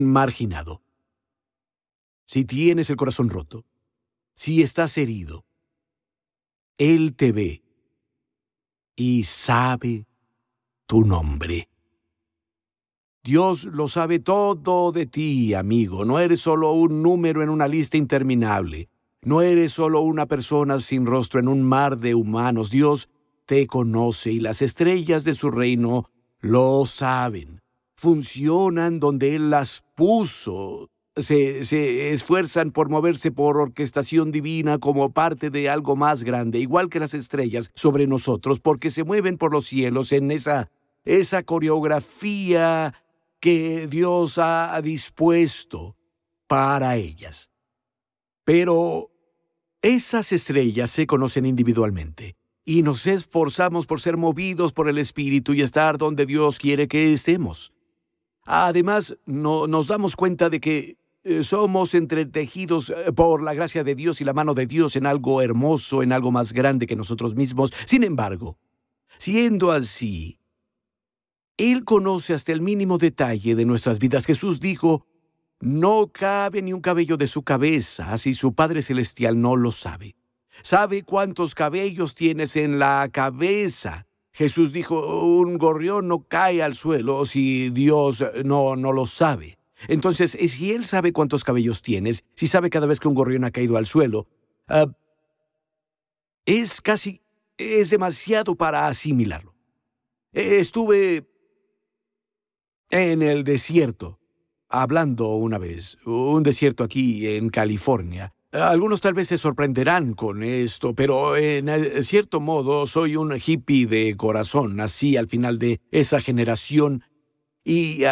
marginado, si tienes el corazón roto, si estás herido, Él te ve y sabe tu nombre. Dios lo sabe todo de ti, amigo. No eres solo un número en una lista interminable. No eres solo una persona sin rostro en un mar de humanos. Dios te conoce y las estrellas de su reino lo saben. Funcionan donde Él las puso. Se esfuerzan por moverse por orquestación divina como parte de algo más grande, igual que las estrellas sobre nosotros, porque se mueven por los cielos en esa coreografía que Dios ha dispuesto para ellas. Pero esas estrellas se conocen individualmente y nos esforzamos por ser movidos por el Espíritu y estar donde Dios quiere que estemos. Además, nos damos cuenta de que somos entretejidos por la gracia de Dios y la mano de Dios en algo hermoso, en algo más grande que nosotros mismos. Sin embargo, siendo así, Él conoce hasta el mínimo detalle de nuestras vidas. Jesús dijo, no cabe ni un cabello de su cabeza si su Padre Celestial no lo sabe. Sabe cuántos cabellos tienes en la cabeza. Jesús dijo, un gorrión no cae al suelo si Dios no lo sabe. Entonces, si Él sabe cuántos cabellos tienes, si sabe cada vez que un gorrión ha caído al suelo, es demasiado para asimilarlo. Estuve en el desierto, hablando una vez, un desierto aquí en California. Algunos tal vez se sorprenderán con esto, pero en cierto modo soy un hippie de corazón. Nací al final de esa generación y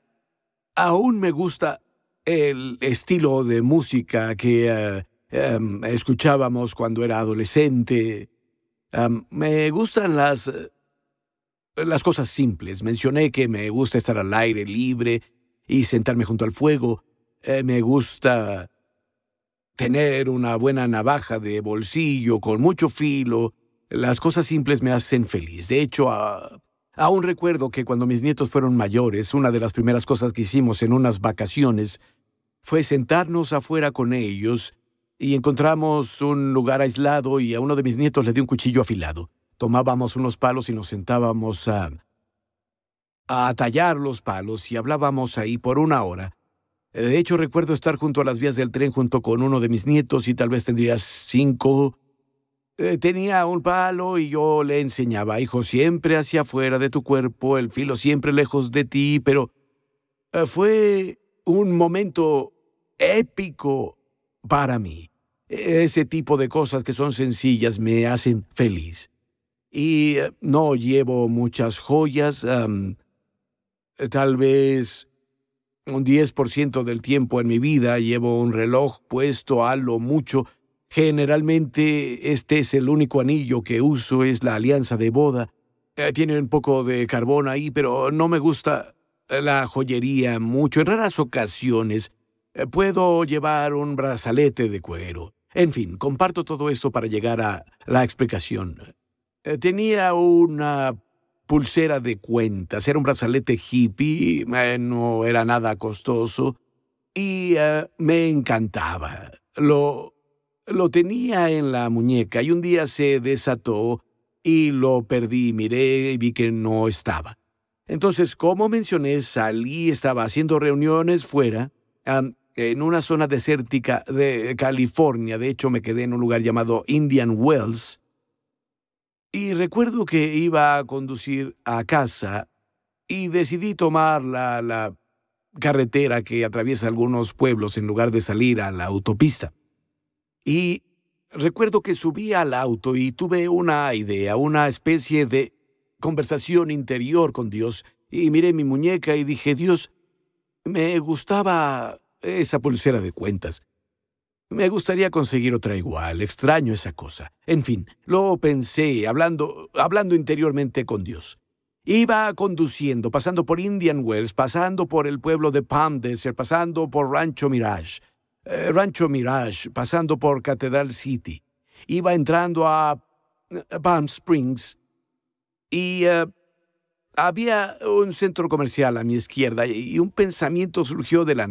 aún me gusta el estilo de música que escuchábamos cuando era adolescente. Me gustan las cosas simples. Mencioné que me gusta estar al aire libre y sentarme junto al fuego. Me gusta tener una buena navaja de bolsillo con mucho filo. Las cosas simples me hacen feliz. De hecho, aún recuerdo que cuando mis nietos fueron mayores, una de las primeras cosas que hicimos en unas vacaciones fue sentarnos afuera con ellos y encontramos un lugar aislado y a uno de mis nietos le di un cuchillo afilado. Tomábamos unos palos y nos sentábamos a tallar los palos y hablábamos ahí por una hora. De hecho, recuerdo estar junto a las vías del tren junto con uno de mis nietos y tal vez tendría 5. Tenía un palo y yo le enseñaba, hijo, siempre hacia afuera de tu cuerpo, el filo siempre lejos de ti, pero fue un momento épico para mí. Ese tipo de cosas que son sencillas me hacen feliz. Y no llevo muchas joyas, tal vez un 10% del tiempo en mi vida llevo un reloj puesto a lo mucho. Generalmente este es el único anillo que uso, es la alianza de boda. Tiene un poco de carbón ahí, pero no me gusta la joyería mucho. En raras ocasiones puedo llevar un brazalete de cuero. En fin, comparto todo esto para llegar a la explicación. Tenía una pulsera de cuentas, era un brazalete hippie, no era nada costoso y me encantaba. Lo tenía en la muñeca y un día se desató y lo perdí. Miré y vi que no estaba. Entonces, como mencioné, estaba haciendo reuniones fuera, en una zona desértica de California. De hecho, me quedé en un lugar llamado Indian Wells. Y recuerdo que iba a conducir a casa y decidí tomar la carretera que atraviesa algunos pueblos en lugar de salir a la autopista. Y recuerdo que subí al auto y tuve una idea, una especie de conversación interior con Dios. Y miré mi muñeca y dije, Dios, me gustaba esa pulsera de cuentas. Me gustaría conseguir otra igual. Extraño esa cosa. En fin, lo pensé, hablando interiormente con Dios. Iba conduciendo, pasando por Indian Wells, pasando por el pueblo de Palm Desert, pasando por Rancho Mirage, pasando por Cathedral City. Iba entrando a Palm Springs y Había un centro comercial a mi izquierda y un pensamiento surgió de la